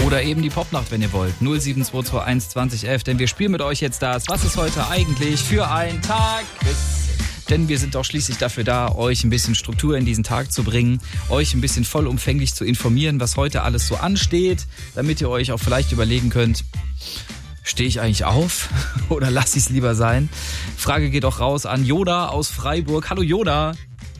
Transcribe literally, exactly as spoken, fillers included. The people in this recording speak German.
Oder eben die Popnacht, wenn ihr wollt. null sieben zwei zwei eins zwanzig elf. Denn wir spielen mit euch jetzt das. Was ist heute eigentlich für ein Tag? Denn wir sind doch schließlich dafür da, euch ein bisschen Struktur in diesen Tag zu bringen, euch ein bisschen vollumfänglich zu informieren, was heute alles so ansteht, damit ihr euch auch vielleicht überlegen könnt, stehe ich eigentlich auf oder lasse ich es lieber sein? Frage geht auch raus an Joda aus Freiburg. Hallo Joda.